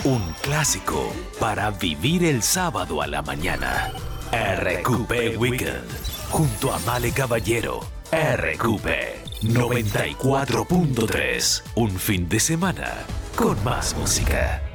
Un clásico para vivir el sábado a la mañana. RQP Weekend. Junto a Male Caballero. RQP 94.3. Un fin de semana con más música.